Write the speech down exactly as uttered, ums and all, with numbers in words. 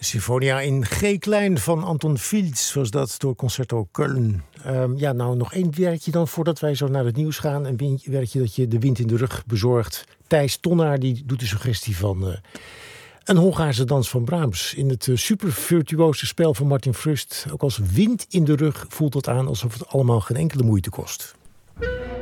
Sinfonia in G-klein van Anton Fields was dat door Concerto Köln. Um, ja, nou nog één werkje dan voordat wij zo naar het nieuws gaan. Een werkje dat je de wind in de rug bezorgt. Thijs Tonnaar die doet de suggestie van uh, een Hongaarse dans van Brahms. In het uh, super virtuose spel van Martin Frust. Ook als wind in de rug voelt het aan alsof het allemaal geen enkele moeite kost.